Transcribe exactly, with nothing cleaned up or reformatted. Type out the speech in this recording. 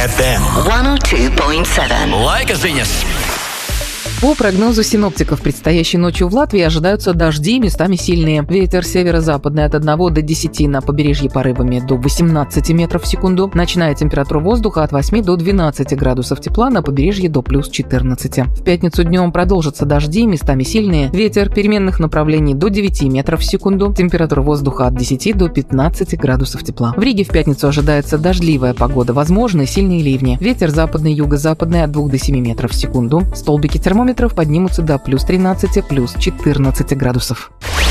эф эм. сто два и семь. Лайк Зинес. По прогнозу синоптиков, предстоящей ночью в Латвии ожидаются дожди, местами сильные. Ветер северо-западный от одного до десяти, на побережье порывами до восемнадцати метров в секунду. Ночная температура воздуха от восьми до двенадцати градусов тепла, на побережье до плюс четырнадцати. В пятницу днем продолжатся дожди, местами сильные. Ветер переменных направлений до девяти метров в секунду. Температура воздуха от десяти до пятнадцати градусов тепла. В Риге в пятницу ожидается дождливая погода, возможны сильные ливни. Ветер западный, юго-западный от двух до семи метров в секунду. Столбики термометров поднимутся до плюс тринадцати, плюс четырнадцати градусов.